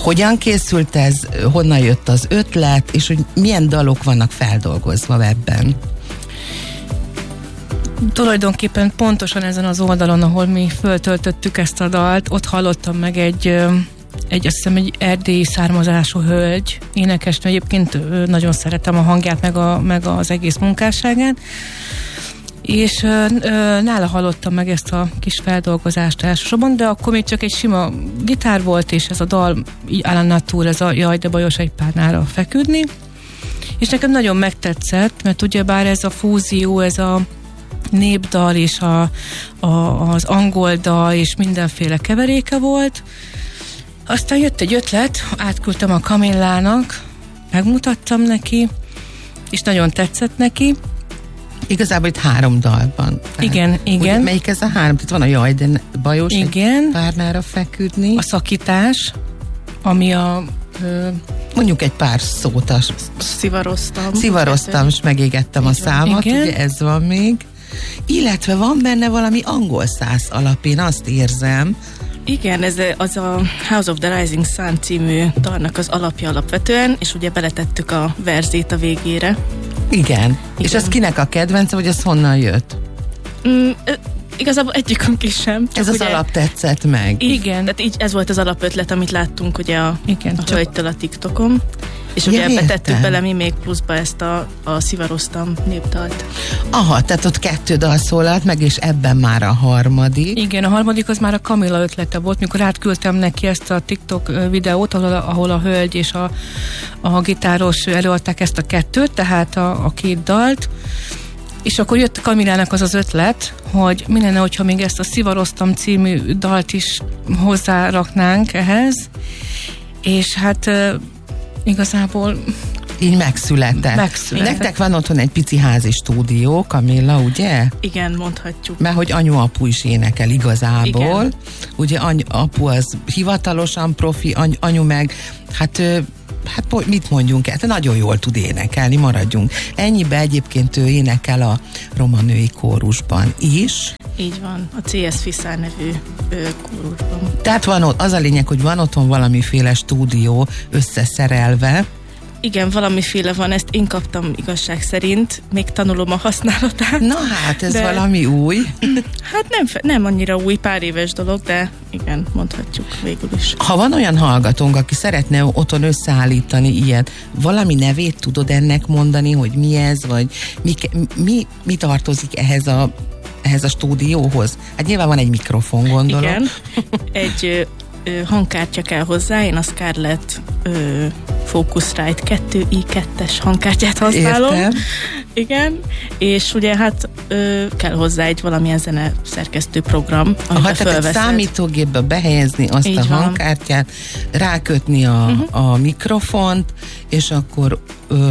Hogyan készült ez, honnan jött az ötlet, és hogy milyen dalok vannak feldolgozva ebben? Tulajdonképpen pontosan ezen az oldalon, ahol mi föltöltöttük ezt a dalt, ott hallottam meg azt hiszem, egy erdélyi származású hölgy, énekesnő, egyébként nagyon szeretem a hangját, meg az egész munkásságát, és nála hallottam meg ezt a kis feldolgozást elsősorban, de akkor még csak egy sima gitár volt, és ez a dal így Alan Natur, ez a Jaj, de bajos egy párnára feküdni, és nekem nagyon megtetszett, mert ugyebár ez a fúzió, ez a népdal és az angol dal és mindenféle keveréke volt. Aztán jött egy ötlet, átküldtem a Kamillának, megmutattam neki, és nagyon tetszett neki. Igazából itt 3 dalban. Igen. Ugye, melyik ez a 3? Itt van a Jaj, de bajos egy párnára feküdni. A szakítás, ami a... mondjuk egy pár szót. Szivaroztam, és megégettem a számat, ugye ez van még. Illetve van benne valami angol száz alap, én azt érzem. Igen, ez az a House of the Rising Sun című dalnak az alapja alapvetően, és ugye beletettük a verzét a végére. Igen. És ez kinek a kedvence, vagy ez honnan jött? Igazából egyikünk is sem. Ez az alap tetszett meg. Igen, tehát így ez volt az alapötlet, amit láttunk ugye a hölgytől a TikTokon. És ugye betettük bele mi még pluszba ezt a Szivaroztam népdalt. Aha, tehát ott 2 dal szólalt meg, és ebben már a harmadik. Igen, a harmadik az már a Kamilla ötlete volt, mikor átküldtem neki ezt a TikTok videót, ahol a hölgy és a gitáros előadták ezt a 2, tehát a 2 dalt. És akkor jött Kamillának az ötlet, hogy mi lenne, hogyha még ezt a Szivaroztam című dalt is hozzáraknánk ehhez. És hát igazából így megszületett. Nektek van otthon egy pici házi stúdió, Kamilla, ugye? Igen, mondhatjuk. Mert hogy anyu-apu is énekel igazából. Igen. Ugye apu az hivatalosan profi, anyu meg, hát mit mondjunk el? Nagyon jól tud énekelni, maradjunk. Ennyibe egyébként ő énekel a Roma Női Kórusban is. Így van, a CS Fiszár nevű kórusban. Tehát van ott, az a lényeg, hogy van otthon valamiféle stúdió összeszerelve. Igen, valamiféle van, ezt én kaptam igazság szerint, még tanulom a használatát. Na hát, ez valami új. Hát nem annyira új, pár éves dolog, de igen, mondhatjuk végül is. Ha van olyan hallgatónk, aki szeretne otthon összeállítani ilyet, valami nevét tudod ennek mondani, hogy mi ez, vagy mi tartozik ehhez a stúdióhoz? Hát nyilván van egy mikrofon, gondolom. Igen, egy hangkártya kell hozzá, én a Scarlett Focusrite 2i2-es hangkártyát használom. Értem. Igen, és ugye hát kell hozzá egy valamilyen zene szerkesztő program, amiben tehát egy számítógépbe behelyezni azt így a hangkártyát, rákötni a mikrofont, és akkor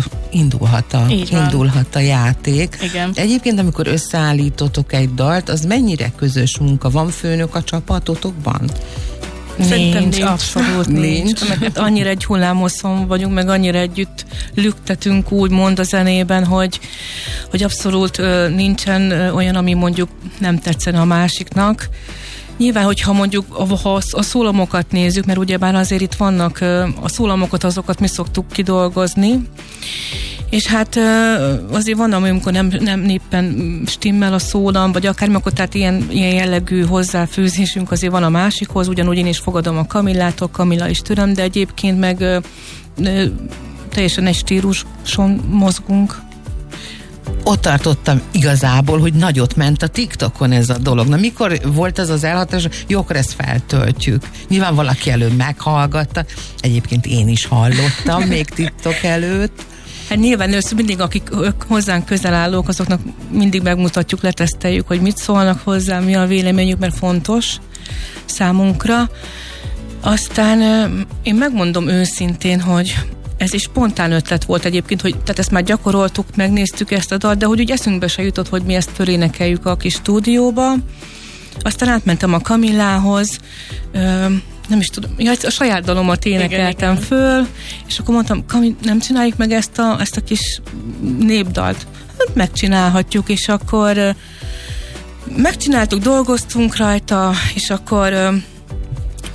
indulhat a játék. Igen. Egyébként, amikor összeállítotok egy dalt, az mennyire közös munka? Van főnök a csapatotokban? Nincs, abszolút nincs. Mert annyira egy hullámoszon vagyunk, meg annyira együtt lüktetünk úgymond a zenében, hogy abszolút nincsen olyan, ami mondjuk nem tetszene a másiknak. Nyilván, hogyha mondjuk a szólamokat nézzük, mert ugyebár azért itt vannak a szólamokat, azokat mi szoktuk kidolgozni, és hát azért van, amikor nem éppen stimmel a szólam, vagy akármikor, tehát ilyen jellegű hozzáfűzésünk azért van a másikhoz, ugyanúgy én is fogadom a Kamillától, Kamilla is tőlem, de egyébként meg teljesen egy stíluson mozgunk. Ott tartottam igazából, hogy nagyot ment a TikTokon ez a dolog. Na mikor volt ez az elhatás? Jó, akkor ezt feltöltjük. Nyilván valaki előbb meghallgatta. Egyébként én is hallottam még TikTok előtt. Hát nyilván mindig, akik hozzánk közel állók, azoknak mindig megmutatjuk, leteszteljük, hogy mit szólnak hozzá, mi a véleményük, mert fontos számunkra. Aztán én megmondom őszintén, hogy ez is spontán ötlet volt egyébként, hogy tehát ezt már gyakoroltuk, megnéztük ezt a dalt, de hogy úgy eszünkbe se jutott, hogy mi ezt fölénekeljük a kis stúdióba. Aztán átmentem a Kamillához, nem is tudom, a saját dalomat énekeltem föl, és akkor mondtam, Kami, nem csináljuk meg ezt a kis népdalt? Hát megcsinálhatjuk, és akkor megcsináltuk, dolgoztunk rajta, és akkor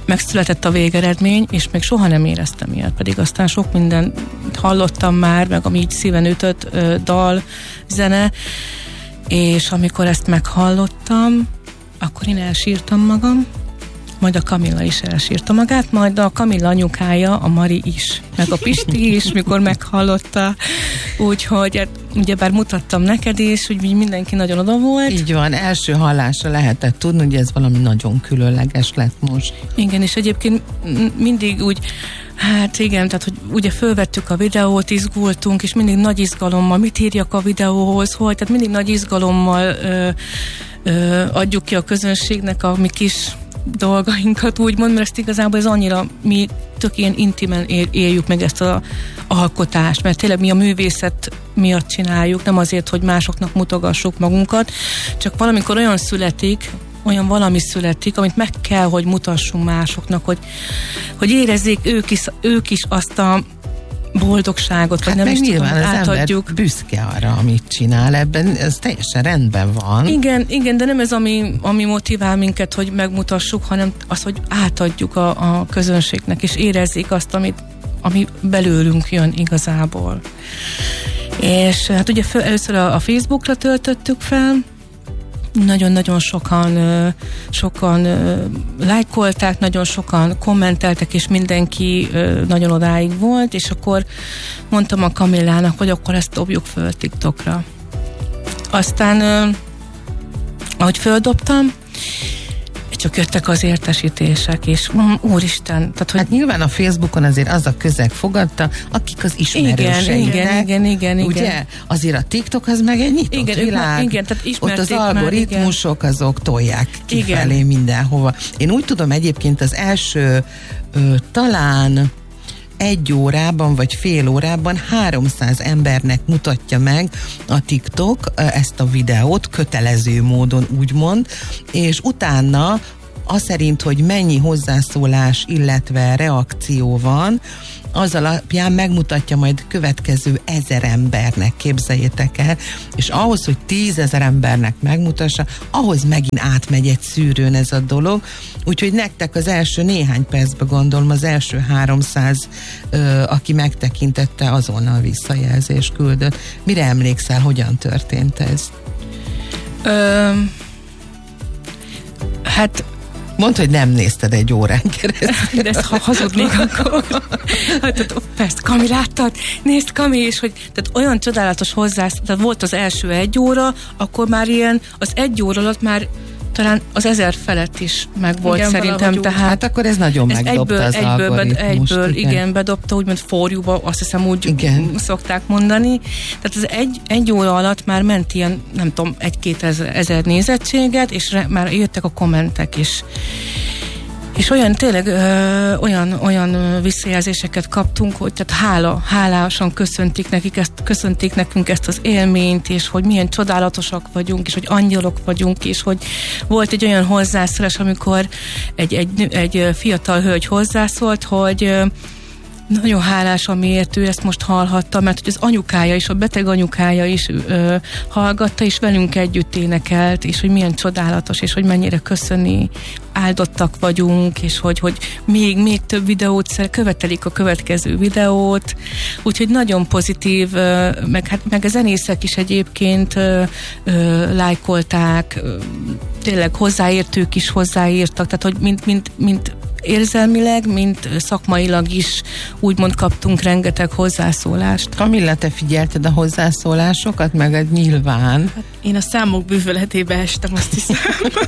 megszületett a végeredmény, és még soha nem éreztem ilyet, pedig aztán sok mindent hallottam már, meg ami így szíven ütött, dal, zene, és amikor ezt meghallottam, akkor én elsírtam magam, majd a Kamilla is elsírta magát, majd a Kamilla anyukája, a Mari is, meg a Pisti is, mikor meghallotta, úgyhogy hát, ugyebár mutattam neked is, úgy mindenki nagyon oda volt. Így van, első hallásra lehetett tudni, hogy ez valami nagyon különleges lett most. Igen, és egyébként mindig úgy, hát igen, tehát hogy ugye fölvettük a videót, izgultunk, és mindig nagy izgalommal, mit írjak a videóhoz, hogy, tehát mindig nagy izgalommal adjuk ki a közönségnek a mi kis dolgainkat, úgymond, mert ezt igazából ez annyira, mi tök ilyen intimen éljük meg ezt az alkotást, mert tényleg mi a művészet miatt csináljuk, nem azért, hogy másoknak mutogassuk magunkat, csak valamikor olyan valami születik, amit meg kell, hogy mutassunk másoknak, hogy érezzék ők is azt a boldogságot, vagy nem is tudom, átadjuk. Az ember büszke arra, amit csinál, ebben ez teljesen rendben van. Igen, de nem ez, ami motivál minket, hogy megmutassuk, hanem az, hogy átadjuk a közönségnek, és érezzék azt, ami belőlünk jön igazából. És hát ugye először a Facebookra töltöttük fel, nagyon-nagyon sokan lájkolták, nagyon sokan kommenteltek, és mindenki nagyon odáig volt, és akkor mondtam a Kamillának, hogy akkor ezt dobjuk föl TikTokra. Aztán, ahogy földobtam, csak jöttek az értesítések, és úristen. Tehát, hogy hát nyilván a Facebookon azért az a közeg fogadta, akik az ismerőseinek. Igen. Ugye? Azért a TikTok az meg egy nyitott világ. Igen, tehát ott az algoritmusok azok tolják kifelé mindenhova. Én úgy tudom egyébként az első talán 1 órában vagy fél órában 300 embernek mutatja meg a TikTok ezt a videót, kötelező módon úgymond, és utána az szerint, hogy mennyi hozzászólás, illetve reakció van, az alapján megmutatja majd következő 1000 embernek, képzeljétek el, és ahhoz, hogy 10 000 embernek megmutassa, ahhoz megint átmegy egy szűrőn ez a dolog, úgyhogy nektek az első néhány percben, gondolom, az első 300, aki megtekintette, azonnal visszajelzést küldött. Mire emlékszel, hogyan történt ez? Hát mondd, hogy nem nézted 1 órán keresztül. De ezt hazudnék akkor. Hát, persze, Kami, láttad? Nézd, Kami, és hogy tehát olyan csodálatos tehát volt az első 1 óra, akkor már ilyen, az 1 óra alatt már talán az 1000 felett is meg volt, igen, szerintem. Tehát hát akkor ez nagyon megdobta az algoritmust. Egyből, igen, bedobta, úgymond forjúba, azt hiszem úgy szokták mondani. Tehát az 1 óra alatt már ment ilyen, nem tudom, 1-2 ezer nézettséget, és már jöttek a kommentek is. És olyan tényleg olyan visszajelzéseket kaptunk, hogy tehát hálásan köszöntik nekünk ezt az élményt, és hogy milyen csodálatosak vagyunk, és hogy angyalok vagyunk, és hogy volt egy olyan hozzászólás, amikor egy fiatal hölgy hozzászólt, hogy nagyon hálás, amiért ő ezt most hallhatta, mert hogy az anyukája is, a beteg anyukája is hallgatta, és velünk együtt énekelt, és hogy milyen csodálatos, és hogy mennyire köszöni, áldottak vagyunk, és hogy még több videót követelik a következő videót, úgyhogy nagyon pozitív, meg a zenészek is egyébként lájkolták, tényleg hozzáértők is hozzáírtak, tehát hogy mint érzelmileg, mint szakmailag is úgymond kaptunk rengeteg hozzászólást. Kamilla, te figyelted a hozzászólásokat, meg nyilván. Hát én a számok bűvöletébe estem, azt hiszem.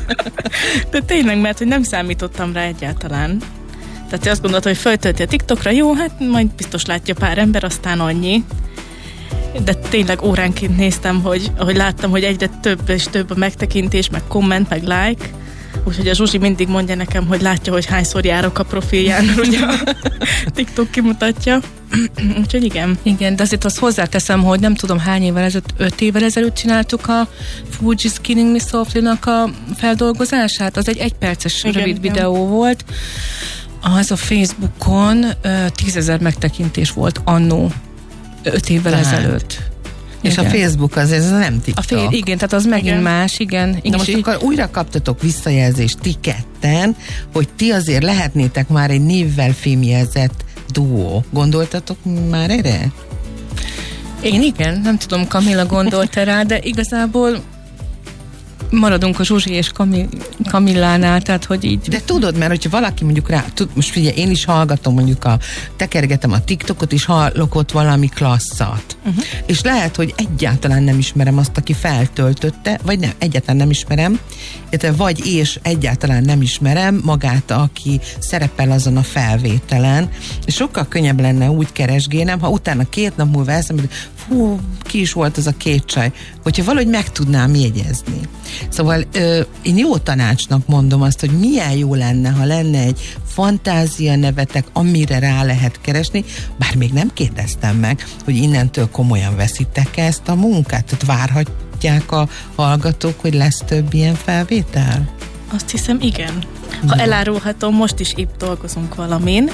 De tényleg, mert hogy nem számítottam rá egyáltalán. Tehát azt gondoltam, hogy föltölti a TikTokra, jó, hát majd biztos látja pár ember, aztán annyi. De tényleg óránként néztem, ahogy láttam, hogy egyre több és több a megtekintés, meg komment, meg like. Úgyhogy a Zsuzsi mindig mondja nekem, hogy látja, hogy hányszor járok a profilján, mert ugye a TikTok kimutatja. Úgyhogy igen. Igen, de azért azt hozzáteszem, hogy nem tudom hány évvel ezelőtt, 5 évvel ezelőtt csináltuk a Fuji's Killing Me Softly-nak a feldolgozását. Az egy 1 perces rövid videó volt. Az a Facebookon 10 000 megtekintés volt annó 5 évvel ezelőtt. És igen. a Facebook ez nem TikTok. Igen, tehát az megint más, igen. Na most akkor újra kaptatok visszajelzést ti ketten, hogy ti azért lehetnétek már egy névvel fémjelzett duó. Gondoltatok már erre? Én igen, nem tudom, Kamilla gondolta rá, de igazából maradunk a Zsuzsi és Kamillánál, tehát hogy így... De tudod, mert hogyha valaki mondjuk rá, most figyelj, én is hallgatom, mondjuk tekergetem a TikTokot, és hallok ott valami klasszat. És lehet, hogy egyáltalán nem ismerem azt, aki feltöltötte, vagy nem, egyáltalán nem ismerem, vagy és egyáltalán nem ismerem magát, aki szerepel azon a felvételen, és sokkal könnyebb lenne úgy keresgélnem, ha utána 2 nap múlva eszembe, hogy fú, ki is volt az a 2 csaj, hogyha valahogy meg tudnám jegyezni. Szóval én jó tanácsnak mondom azt, hogy milyen jó lenne, ha lenne egy fantázia nevetek, amire rá lehet keresni, bár még nem kérdeztem meg, hogy innentől komolyan veszitek ezt a munkát, tehát várhatják a hallgatók, hogy lesz több ilyen felvétel? Azt hiszem, igen. Ha elárulhatom, most is épp dolgozunk valamin.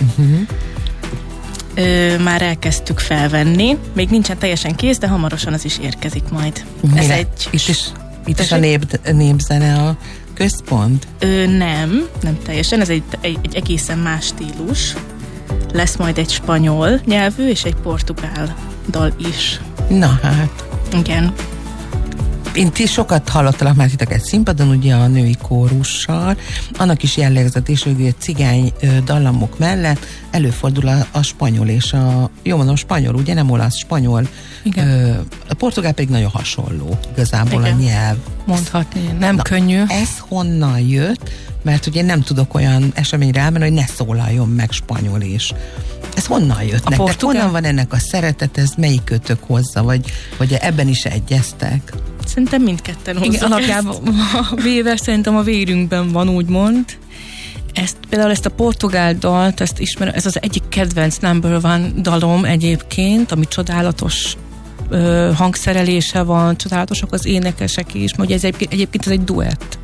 Már elkezdtük felvenni. Még nincsen teljesen kész, de hamarosan az is érkezik majd. Ez Itt is a népzene a központ? Nem teljesen. Ez egy egészen más stílus. Lesz majd egy spanyol nyelvű és egy portugál dal is. Na hát. Igen. Én ti sokat hallottalak már titeket színpadon, ugye a női kórussal, annak is jellegzetes, hogy a cigány dallamok mellett előfordul a spanyol és a spanyol, ugye nem olasz, spanyol. A portugál pedig nagyon hasonló igazából. Igen. A nyelv. Mondhatni, nem könnyű. Ez honnan jött? Mert ugye nem tudok olyan eseményre elmenni, hogy ne szólaljon meg spanyol is. Ez honnan jött nektek? Honnan van ennek a szeretet, ez melyikötök hozza, vagy ebben is egyeztek? Szerintem mindketten hozzuk. Igen, alapjában véve szerintem a vérünkben van, úgymond. Például ezt a portugál dalt, ezt ismerem, ez az egyik kedvenc number one dalom egyébként, ami csodálatos hangszerelése van, csodálatosak az énekesek is, hogy ez egyébként ez egy duett.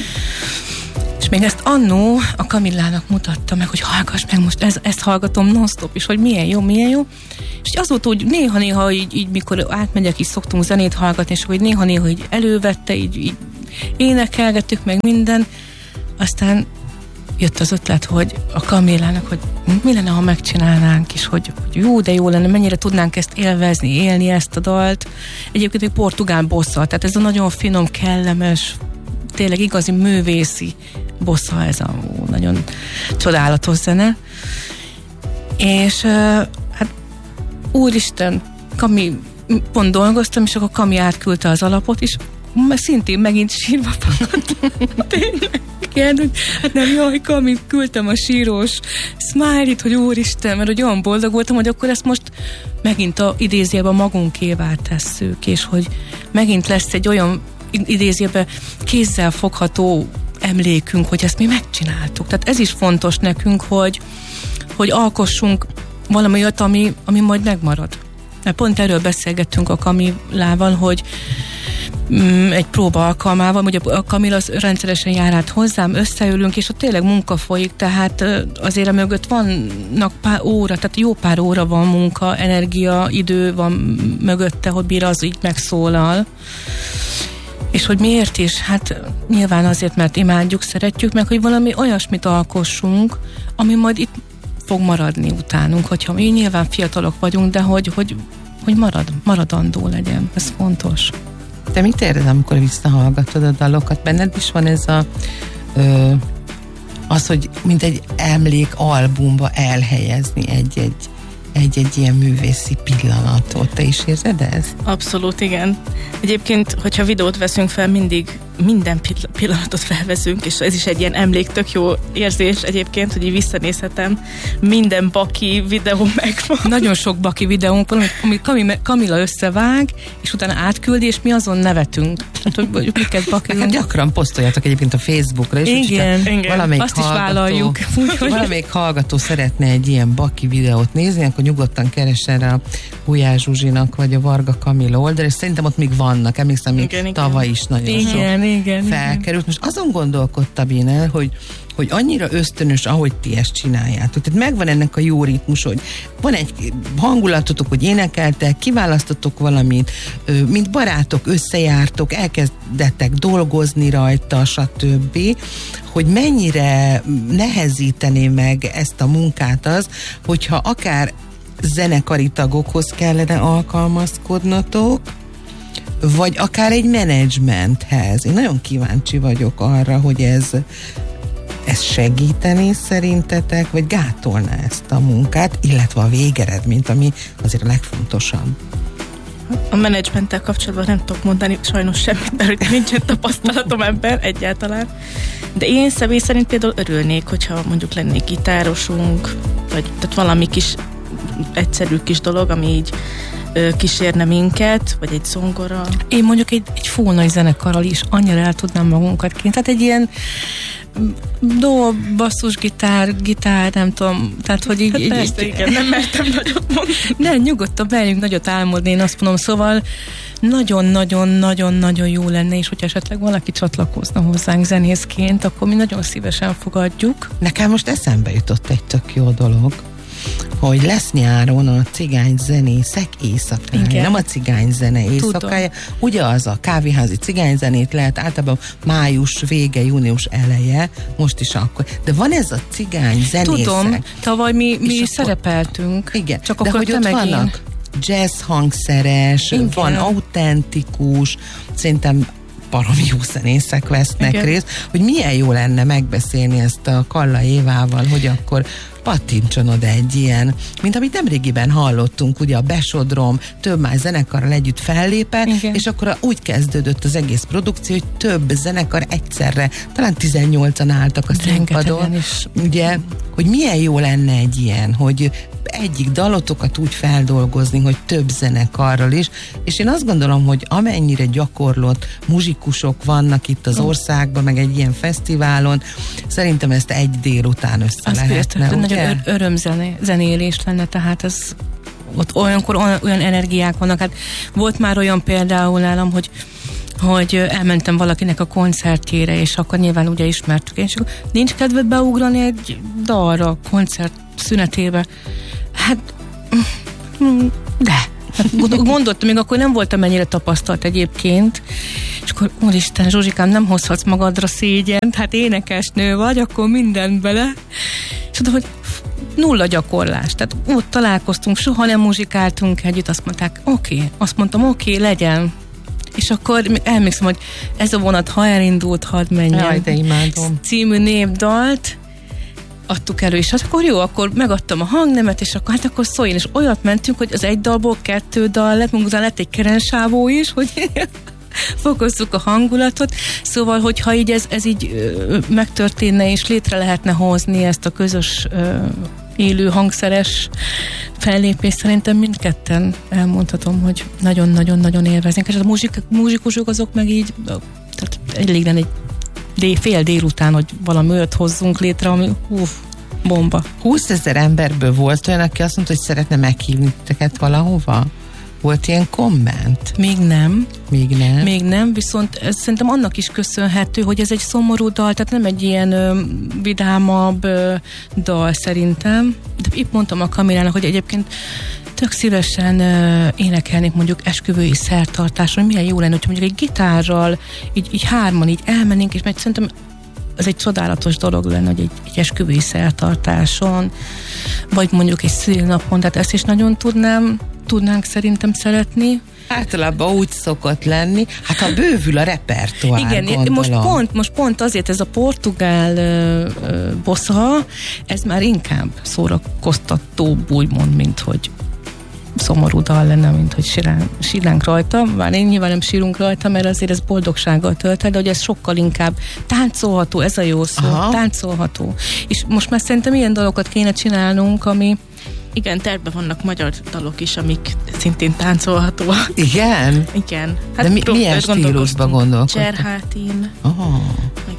És még ezt annó a Kamillának mutatta meg, hogy hallgass meg, most ezt hallgatom non-stop is, hogy milyen jó. És azóta úgy néha-néha így mikor átmegyek, így szoktunk zenét hallgatni, és hogy néha-néha így elővette, így énekelgettük meg minden. Aztán jött az ötlet, hogy a Kamillának, hogy mi lenne, ha megcsinálnánk is, hogy jó lenne, mennyire tudnánk ezt élvezni, élni ezt a dalt. Egyébként egy portugál bossa, tehát ez a nagyon finom, kellemes, tényleg igazi művészi bossa, ez a nagyon csodálatos zene. És hát úristen, Kami, pont dolgoztam, és akkor Kami átküldte az alapot, és szintén megint sírva fakadtam. Tényleg. Hát nem, jaj, Kami, küldtem a sírós smiley-t, hogy úristen, mert hogy olyan boldog voltam, hogy akkor ezt most megint a idézőjelben magunkévá tesszük, és hogy megint lesz egy olyan idézőjelben kézzel fogható emlékünk, hogy ezt mi megcsináltuk. Tehát ez is fontos nekünk, hogy alkossunk valami olyat, ami majd megmarad. Mert pont erről beszélgettünk a Kamilával, hogy egy próba alkalmával, ugye a Kamil az rendszeresen jár át hozzám, összeülünk, és ott tényleg munka folyik, tehát azért mögött vannak pár óra, tehát jó pár óra van munka, energia, idő van mögötte, hogy bír az így megszólal. És hogy miért is? Hát nyilván azért, mert imádjuk, szeretjük, meg hogy valami olyasmit alkossunk, ami majd itt fog maradni utánunk, hogyha mi nyilván fiatalok vagyunk, de hogy maradandó legyen. Ez fontos. Te mit érzed, amikor visszahallgatod a dalokat? Benned is van ez az, hogy mint egy emlékalbumba elhelyezni egy ilyen művészi pillanatot. Te is érzed ezt? Abszolút, igen. Egyébként, hogyha videót veszünk fel, mindig minden pillanatot felveszünk, és ez is egy ilyen tök jó érzés egyébként, hogy így visszanézhetem. Minden baki videó megvan. Nagyon sok baki videónk van, amit Kamilla összevág, és utána átküldi, és mi azon nevetünk. Tehát, hogy miket bakilunk. Gyakran posztoljátok egyébként a Facebookra, és igen. Valamelyik azt is vállaljuk. Valamelyik hallgató szeretne egy ilyen baki videót nézni, akkor nyugodtan keressen rá a Gulyás Zsuzsinak, vagy a Varga Kamilla oldal, és szerintem ott még vannak, emlékszem, még tavaly is nagyon sok felkerült. Most azon gondolkodtam én el, hogy annyira ösztönös, ahogy ti ezt csináljátok. Tehát megvan ennek a jó ritmus, hogy van egy hangulatotok, hogy énekeltek, kiválasztotok valamit, mint barátok összejártok, elkezdettek dolgozni rajta, stb., hogy mennyire nehezítené meg ezt a munkát az, hogyha akár zenekari tagokhoz kellene alkalmazkodnotok, vagy akár egy menedzsmenthez. Én nagyon kíváncsi vagyok arra, hogy ez segítené szerintetek, vagy gátolná ezt a munkát, illetve a végeredményt, ami azért a legfontosabb. A menedzsmenttel kapcsolatban nem tudok mondani sajnos semmit, mert nincsen tapasztalatom ebben egyáltalán. De én személy szerint például örülnék, hogyha mondjuk lennék gitárosunk, vagy tehát valami kis egyszerű kis dolog, ami így kísérne minket, vagy egy zongora. Én mondjuk egy full nagy zenekarral is annyira el tudnám magunkat kint. Tehát egy ilyen gitár, nem tudom, tehát hogy így... Hát persze, igen, nem mertem nagyot mondani. Nem, nyugodtan merjünk nagyot álmodni, én azt mondom, szóval nagyon-nagyon-nagyon-nagyon jó lenne, és hogyha esetleg valaki csatlakozna hozzánk zenészként, akkor mi nagyon szívesen fogadjuk. Nekem most eszembe jutott egy tök jó dolog, hogy lesz nyáron a cigány zenészek éjszakája. Igen. Nem a cigány zene éjszakája. Ugye az a kávéházi cigányzenét lehet általában május vége, június eleje, most is akkor. De van ez a cigány zenészek. Tudom, tavaly mi szerepeltünk. Igen, csak de akkor hogy ott vannak jazz hangszeres, igen, van autentikus, szerintem baromi jó zenészek vesznek részt, hogy milyen jó lenne megbeszélni ezt a Kalla Évával, hogy akkor pattintson oda egy ilyen, mint amit nemrégiben hallottunk, ugye a Besodrom több más zenekarral együtt fellépett, igen, és akkor úgy kezdődött az egész produkció, hogy több zenekar egyszerre, talán 18-an álltak a színpadon, ugye, hogy milyen jó lenne egy ilyen, hogy egyik dalotokat úgy feldolgozni, hogy több zenekarral is, és én azt gondolom, hogy amennyire gyakorlott muzsikusok vannak itt az országban, meg egy ilyen fesztiválon, szerintem ezt egy délután össze lehetne, nagyon örömzenélés lenne, tehát ez ott olyankor olyan energiák vannak. Hát volt már olyan például nálam, hogy elmentem valakinek a koncertjére, és akkor nyilván ugye ismertük, és nincs kedved beugrani egy dalra, koncert szünetébe. Hát, de. Gondoltam, még akkor nem voltam ennyire tapasztalt egyébként, és akkor úristen, Zsuzsikám, nem hozhatsz magadra szégyent, hát énekesnő vagy, akkor mindent bele. És tudom, hogy nulla gyakorlás. Tehát ott találkoztunk, soha nem muzsikáltunk együtt, azt mondták, azt mondtam, legyen. És akkor emlékszem, hogy ez a vonat, ha elindult, hadd menjen. Jaj, de imádom. Című népdalt adtuk elő, és akkor jó, akkor megadtam a hangnemet, és akkor szóljon, és olyat mentünk, hogy az egy dalból 2 dal lett, utána lett egy kerensávó is, hogy fokozzuk a hangulatot, szóval, hogyha így ez így megtörténne, és létre lehetne hozni ezt a közös élő hangszeres fellépést, szerintem mindketten elmondhatom, hogy nagyon-nagyon-nagyon élveznénk, és a muzsikusok azok meg így, tehát elég lenne egy fél délután, hogy valami olyat hozzunk létre, ami bomba. 20 000 emberből volt olyan, aki azt mondta, hogy szeretne meghívni teket valahova? Volt ilyen komment? Még nem, viszont ez szerintem annak is köszönhető, hogy ez egy szomorú dal, tehát nem egy ilyen vidámabb dal szerintem. De itt mondtam a Kamilának, hogy egyébként tök szívesen énekelnék mondjuk esküvői szertartáson, milyen jó lenne, hogyha mondjuk egy gitárral így hárman így elmennénk, és mert szerintem ez egy csodálatos dolog lenne, hogy egy esküvői szertartáson, vagy mondjuk egy szülinapon, tehát ezt is nagyon tudnánk szerintem szeretni. Általában úgy szokott lenni, hát ha bővül a repertoár, igen, gondolom. Most pont azért ez a portugál bossa, ez már inkább szórakoztatóbb, úgymond, mint hogy szomorú dal lenne, mint hogy sírnánk rajta. Már nyilván nem sírunk rajta, mert azért ez boldogsággal tölt el, de hogy ez sokkal inkább táncolható, ez a jó szó, táncolható. És most már szerintem ilyen dolgokat kéne csinálnunk, ami... Igen, tervben vannak magyar dalok is, amik szintén táncolhatóak. Igen? Igen. Hát de milyen stílusban gondolkodtak? Cserhátin, meg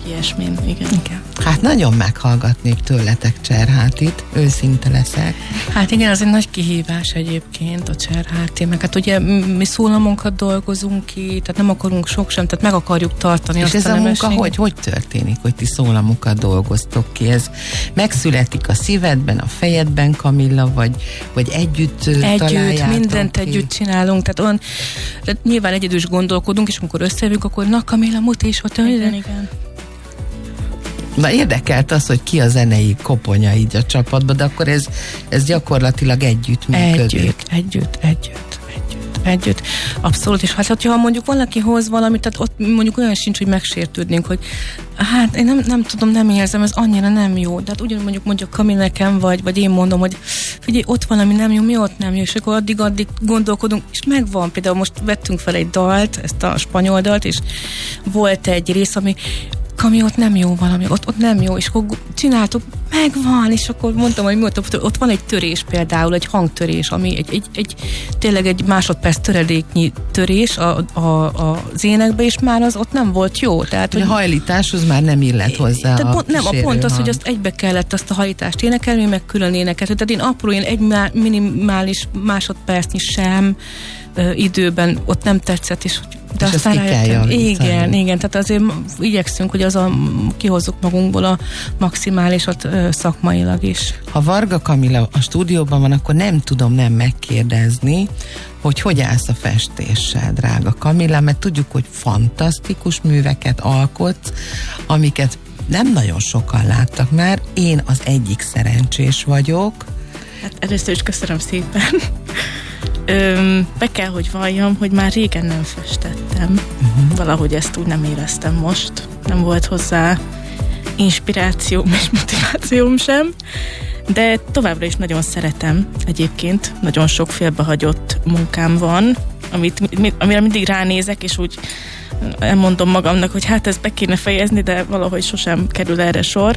ilyesmin, igen. Hát nagyon meghallgatnék tőletek Cserhátit, őszinte leszek. Hát igen, az egy nagy kihívás egyébként a Cserháti, meg hát ugye mi szólamunkat dolgozunk ki, tehát nem akarunk sok sem, tehát meg akarjuk tartani. És ez a munka hogy történik, hogy ti szólamukat dolgoztok ki? Ez megszületik a szívedben, a fejedben, Kamilla, vagy együtt találjátok mindent ki? Együtt csinálunk, tehát nyilván egyedül is gondolkodunk, és amikor összejövünk, akkor na Kamilla, muti is ott. Igen. Na érdekelt az, hogy ki a zenei koponya így a csapatban, de akkor ez gyakorlatilag együtt működik. Együtt. Abszolút, és hát ha mondjuk valaki hoz valamit, tehát ott mondjuk olyan sincs, hogy megsértődnénk, hogy hát én nem tudom, nem érzem, ez annyira nem jó. De hát ugyan mondjuk Kamil nekem, vagy én mondom, hogy figyelj, ott valami nem jó, mi ott nem jó, és akkor addig gondolkodunk, és megvan. Például most vettünk fel egy dalt, ezt a spanyol dalt, és volt egy rész, ami ott nem jó valami, ott nem jó, és akkor csináltuk, megvan, és akkor mondtam, hogy ott van egy törés például, egy hangtörés, ami tényleg egy másodperc töredéknyi törés az énekbe, és már az ott nem volt jó. Tehát, hogy a hajlításhoz már nem illet hozzá pont az, hogy azt egybe kellett azt a hajlítást énekelni, meg külön énekelni. Tehát én apró, egy minimális másodpercnyi sem időben ott nem tetszett, és aztán rájöttem. Igen, tehát azért igyekszünk, hogy kihozzuk magunkból a maximálisat szakmailag is. Ha Varga Kamilla a stúdióban van, akkor nem tudom nem megkérdezni, hogy állsz a festéssel, drága Kamilla, mert tudjuk, hogy fantasztikus műveket alkotsz, amiket nem nagyon sokan láttak már. Én az egyik szerencsés vagyok. Hát először is köszönöm szépen. Be kell, hogy valljam, hogy már régen nem festettem. Valahogy ezt úgy nem éreztem most. Nem volt hozzá inspirációm és motivációm sem. De továbbra is nagyon szeretem egyébként. Nagyon sok félbehagyott munkám van, amire mindig ránézek, és úgy elmondom magamnak, hogy hát ezt be kéne fejezni, de valahogy sosem kerül erre sor.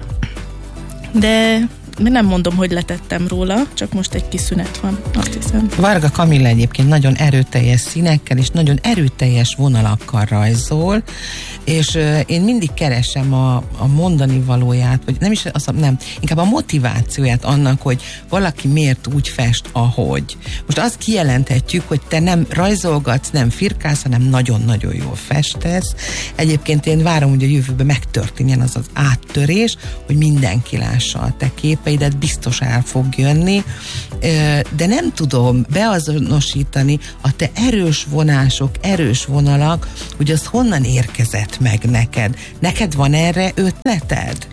De nem mondom, hogy letettem róla, csak most egy kis szünet van, azt hiszem. Varga Kamilla egyébként nagyon erőteljes színekkel és nagyon erőteljes vonalakkal rajzol, és én mindig keresem a mondani valóját, vagy nem is inkább a motivációját annak, hogy valaki miért úgy fest, ahogy. Most azt kijelenthetjük, hogy te nem rajzolgatsz, nem firkálsz, hanem nagyon-nagyon jól festesz. Egyébként én várom, hogy a jövőben megtörténjen az áttörés, hogy mindenki lássa a te képeidet, biztos el fog jönni, de nem tudom beazonosítani a te erős vonások, erős vonalak, hogy az honnan érkezett meg neked. Neked van erre ötleted?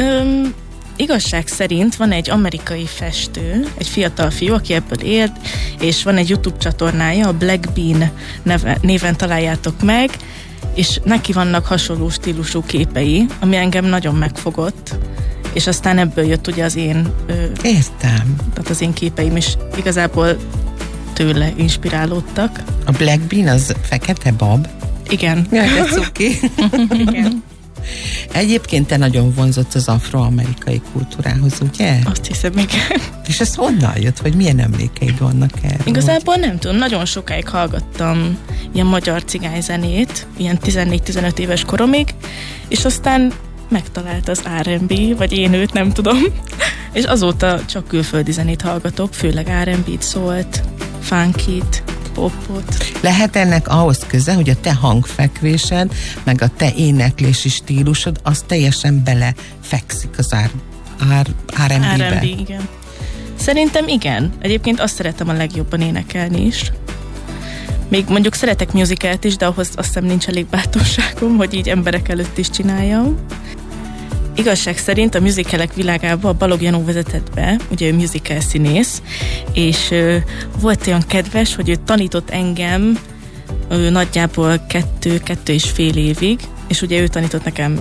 Igazság szerint van egy amerikai festő, egy fiatal fiú, aki ebből élt, és van egy YouTube csatornája, a Black Bean néven találjátok meg, és neki vannak hasonló stílusú képei, ami engem nagyon megfogott, és aztán ebből jött ugye az én értem. Tehát az én képeim is igazából tőle inspirálódtak. A Black Bean az fekete bab? Igen. Jaj, de cuki. Igen. Egyébként te nagyon vonzott az afroamerikai kultúrához, ugye? Azt hiszem, igen. És ez honnan jött, vagy milyen emlékeid vannak erről? Igazából nem tudom, nagyon sokáig hallgattam ilyen magyar cigányzenét, ilyen 14-15 éves koromig, és aztán megtalált az R&B, vagy én őt, nem tudom. És azóta csak külföldi zenét hallgatok, főleg R&B-t, szólt, funkit, popot. Lehet ennek ahhoz köze, hogy a te hangfekvésed, meg a te éneklési stílusod, az teljesen belefekszik az R&B-be? R&B, igen. Szerintem igen. Egyébként azt szeretem a legjobban énekelni is. Még mondjuk szeretek musicalt is, de ahhoz azt hiszem nincs elég bátorságom, hogy így emberek előtt is csináljam. Igazság szerint a musicalek világába a Balogh Janó vezetett be, ugye ő musical színész, és volt olyan kedves, hogy ő tanított engem nagyjából 2,5 évig, és ugye ő tanított nekem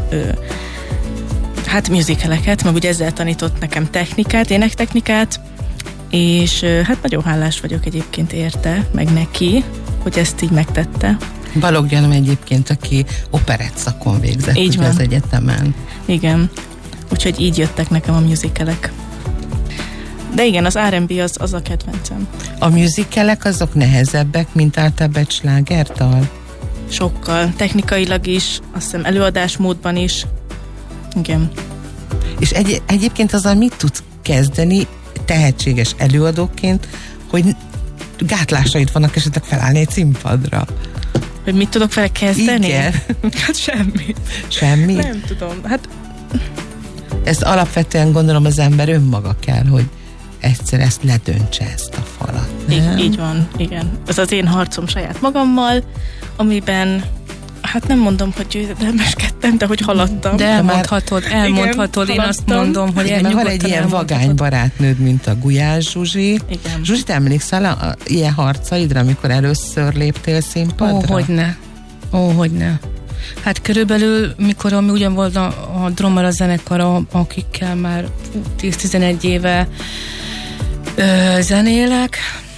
musicaleket, meg ugye ezzel tanított nekem technikát, énektechnikát, és hát nagyon hálás vagyok egyébként érte, meg neki, hogy ezt így megtette. Balogh Janó egyébként, aki operett szakon végzett ugye az egyetemen. Igen, úgyhogy így jöttek nekem a musicalek. De igen, az R&B az a kedvencem. A musicalek azok nehezebbek, mint általában egy slágertal? Sokkal, technikailag is, azt hiszem előadásmódban is Igen. És egyébként azzal mit tudsz kezdeni tehetséges előadóként, hogy gátlásaid vannak esetleg felállni egy színpadra? Hogy mit tudok vele kezdeni? Igen. Hát semmi. Semmi? Nem tudom. Hát ezt alapvetően gondolom az ember önmaga kell, hogy egyszer ezt ledöntse, ezt a falat. így van, igen. Ez az én harcom saját magammal, amiben hát nem mondom, hogy győzedelmeskedtem, de hogy haladtam. De elmondhatod, igen, én azt mondom, hogy mert van egy ilyen vagány barátnőd, mint a Gulyás Zsuzsi. Igen. Zsuzsi, te emlékszel a ilyen harcaidra, amikor először léptél színpadra? Hogyne. Hát körülbelül, mikor ami ugyan volt a Drummer a zenekar, akikkel már 10-11 éve zenélek,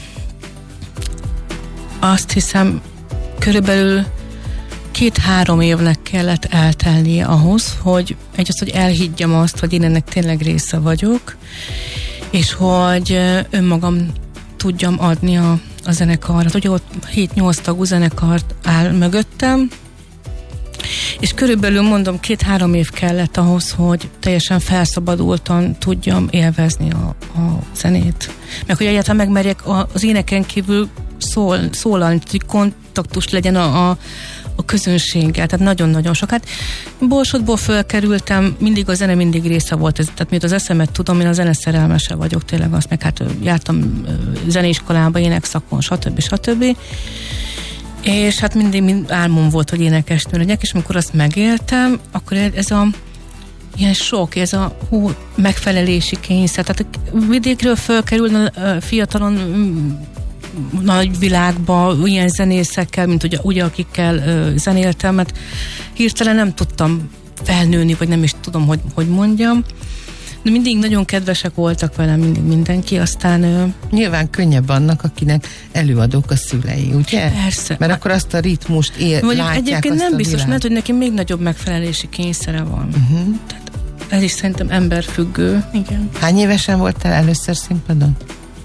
azt hiszem körülbelül 2-3 évnek kellett eltelnie ahhoz, hogy hogy elhiggyem azt, hogy én ennek tényleg része vagyok, és hogy önmagam tudjam adni a zenekarra. Ugye ott 7-8 tagú zenekart áll mögöttem, és körülbelül mondom 2-3 év kellett ahhoz, hogy teljesen felszabadultan tudjam élvezni a zenét. Meg hogy egyáltalán megmerjek az éneken kívül szólalni, hogy kontaktus legyen a közönséggel, tehát nagyon-nagyon sokat. Borsodból fölkerültem, mindig a zene mindig része volt, tehát miért az eszemet tudom, én a zene szerelmese vagyok, tényleg azt, meg hát jártam zeneiskolába, énekszakon, stb. És hát mindig álmom volt, hogy énekesnő legyek, és amikor azt megéltem, akkor ez a ilyen sok, ez a megfelelési kényszer, tehát vidékről fölkerülne fiatalon nagy világba, ilyen zenészekkel, mint ugye akikkel zenéltem, mert hirtelen nem tudtam felnőni, vagy nem is tudom, hogy mondjam. De mindig nagyon kedvesek voltak velem, mindig mindenki, aztán... Nyilván könnyebb annak, akinek előadók a szülei, ugye? Persze. Mert akkor azt a ritmust látják. Egyébként nem biztos, mert hogy neki még nagyobb megfelelési kényszere van. Tehát ez is szerintem emberfüggő. Igen. Hány évesen voltál először színpadon?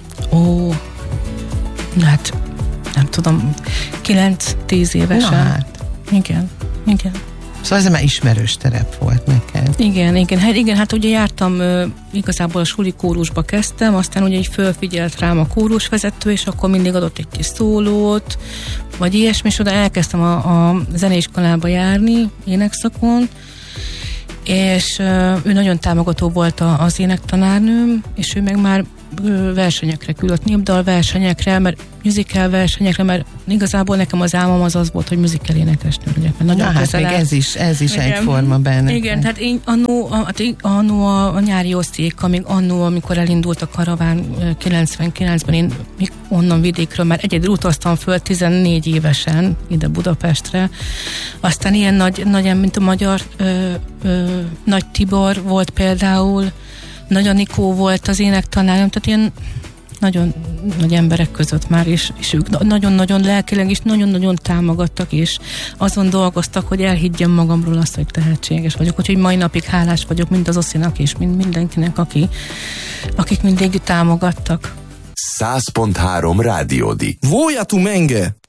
Hát nem tudom, 9-10 évesen. Na hát. Igen. Szóval ez már ismerős terep volt neked. Igen, hát ugye jártam, igazából a suli kórusba kezdtem, aztán ugye így fölfigyelt rám a kórusvezető, és akkor mindig adott egy kis szólót, vagy ilyesmi, és oda elkezdtem a zeneiskolába járni, énekszakon, és ő nagyon támogató volt az énektanárnőm, és ő meg már versenyekre küldött, népdal versenyekre, mert musical versenyekre, mert igazából nekem az álmom az volt, hogy musical énekesnő legyek, mert nagyon közel áll. Ez is egyforma benne. Igen, tehát én annó a nyári osztéka, még annó, amikor elindult a karaván 99-ben, én még onnan vidékről már egyedül utaztam föl 14 évesen ide Budapestre. Aztán ilyen nagy mint a magyar Nagy Tibor volt például, Nagy Anikó volt az énektanárom, tehát ilyen nagyon nagy emberek között már, és ők nagyon-nagyon lelkileg is nagyon-nagyon támogattak, és azon dolgoztak, hogy elhiggyem magamról azt, hogy tehetséges vagyok. Úgyhogy mai napig hálás vagyok mind az Oszinak, és mind mindenkinek, akik mindig támogattak. 100.3 Rádiódik. Voja tu menge!